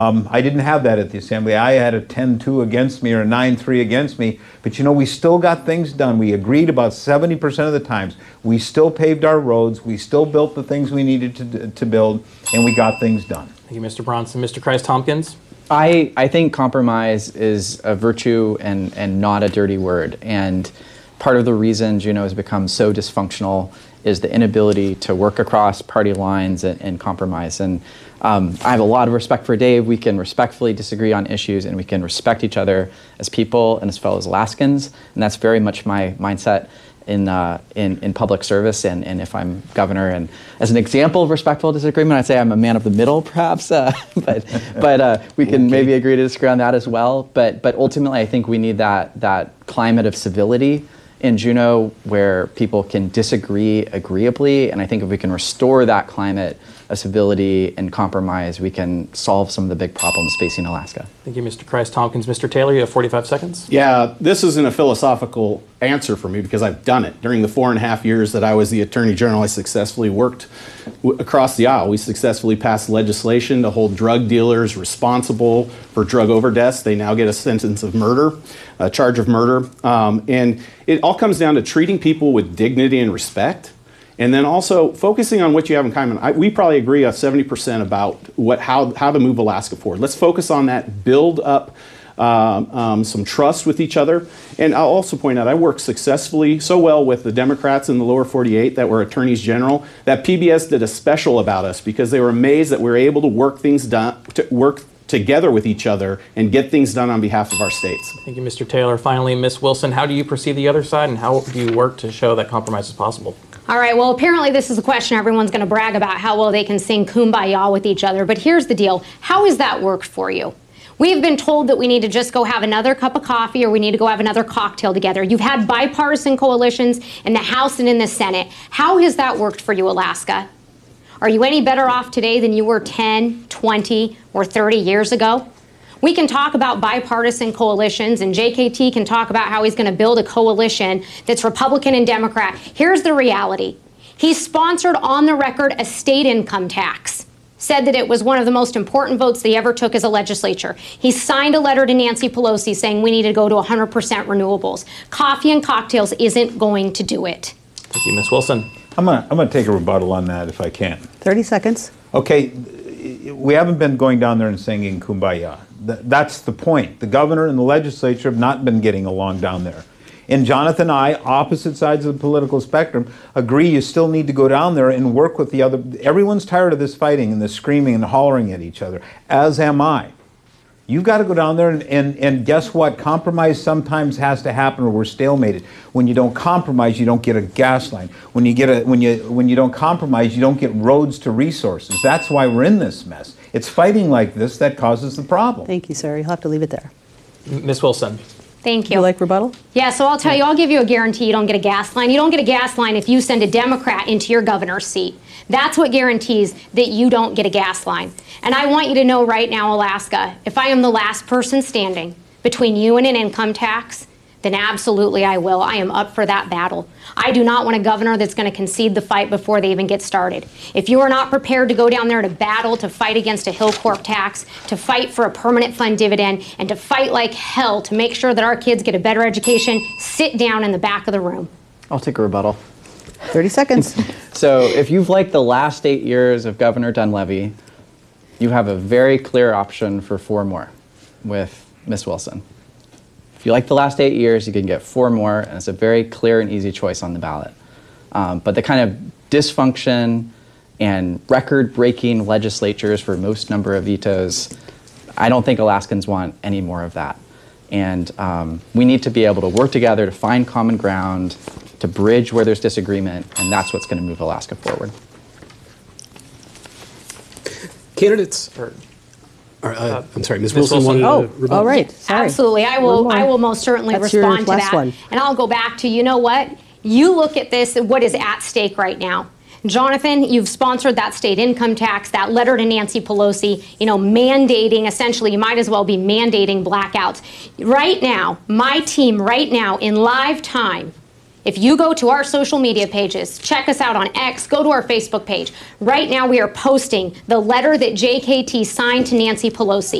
I didn't have that at the Assembly. I had a 10-2 against me or a 9-3 against me. But you know, we still got things done. We agreed about 70% of the times. We still paved our roads. We still built the things we needed to build, and we got things done. Thank you, Mr. Bronson. Mr. Christ-Tompkins? I think compromise is a virtue and not a dirty word. And part of the reason Juneau has become so dysfunctional is the inability to work across party lines and compromise. And I have a lot of respect for Dave. We can respectfully disagree on issues, and we can respect each other as people and as fellow Alaskans. And that's very much my mindset in public service and if I'm governor. And as an example of respectful disagreement, I'd say I'm a man of the middle, perhaps. But we can maybe agree to disagree on that as well. But ultimately, I think we need that climate of civility in Juneau where people can disagree agreeably. And I think if we can restore that climate of civility and compromise, we can solve some of the big problems facing Alaska. Thank you, Mr. Christ-Tompkins. Mr. Taylor, you have 45 seconds. Yeah, this isn't a philosophical answer for me because I've done it. During the 4.5 years that I was the Attorney General, I successfully worked across the aisle. We successfully passed legislation to hold drug dealers responsible for drug overdose. They now get a sentence of murder, a charge of murder. And it all comes down to treating people with dignity and respect. And then also focusing on what you have in common. We probably agree on 70% about how to move Alaska forward. Let's focus on that, build up some trust with each other. And I'll also point out, I worked successfully so well with the Democrats in the lower 48 that were attorneys general that PBS did a special about us because they were amazed that we were able to work together with each other and get things done on behalf of our states. Thank you, Mr. Taylor. Finally, Ms. Wilson, how do you perceive the other side and how do you work to show that compromise is possible? All right, well, apparently this is a question everyone's going to brag about how well they can sing Kumbaya with each other. But here's the deal. How has that worked for you? We've been told that we need to just go have another cup of coffee or we need to go have another cocktail together. You've had bipartisan coalitions in the House and in the Senate. How has that worked for you, Alaska? Are you any better off today than you were 10, 20, or 30 years ago? We can talk about bipartisan coalitions, and JKT can talk about how he's going to build a coalition that's Republican and Democrat. Here's the reality. He sponsored on the record a state income tax, said that it was one of the most important votes they ever took as a legislature. He signed a letter to Nancy Pelosi saying we need to go to 100% renewables. Coffee and cocktails isn't going to do it. Thank you, Ms. Wilson. I'm gonna take a rebuttal on that if I can. 30 seconds. Okay, we haven't been going down there and singing Kumbaya. That's the point. The governor and the legislature have not been getting along down there. And Jonathan and I, opposite sides of the political spectrum, agree you still need to go down there and work with the other. Everyone's tired of this fighting and this screaming and hollering at each other, as am I. You've got to go down there and guess what? Compromise sometimes has to happen or we're stalemated. When you don't compromise, you don't get a gas line. When you don't compromise, you don't get roads to resources. That's why we're in this mess. It's fighting like this that causes the problem. Thank you, sir. You'll have to leave it there. Ms. Wilson. Thank you. You like rebuttal? Yeah, so I'll tell you, I'll give you a guarantee you don't get a gas line. You don't get a gas line if you send a Democrat into your governor's seat. That's what guarantees that you don't get a gas line. And I want you to know right now, Alaska, if I am the last person standing between you and an income tax, then absolutely I will. I am up for that battle. I do not want a governor that's going to concede the fight before they even get started. If you are not prepared to go down there to battle, to fight against a Hill Corp tax, to fight for a permanent fund dividend, and to fight like hell to make sure that our kids get a better education, sit down in the back of the room. I'll take a rebuttal. 30 seconds. So if you've liked the last 8 years of Governor Dunleavy, you have a very clear option for 4 more with Ms. Wilson. If you like the last 8 years, you can get 4 more, and it's a very clear and easy choice on the ballot. But the kind of dysfunction and record-breaking legislatures for most number of vetoes, I don't think Alaskans want any more of that. And we need to be able to work together to find common ground, to bridge where there's disagreement, and that's what's going to move Alaska forward. Candidates. I'm sorry, Ms. Wilson wanted Oh, to rebuttal. all right. Sorry. Absolutely. I will most certainly That's your respond to last that. one. And I'll go back to, you know what? You look at this, what is at stake right now. Jonathan, you've sponsored that state income tax, that letter to Nancy Pelosi, mandating, essentially, you might as well be mandating blackouts. Right now, my team right now in live time If you go to our social media pages, check us out on X, go to our Facebook page. Right now we are posting the letter that JKT signed to Nancy Pelosi.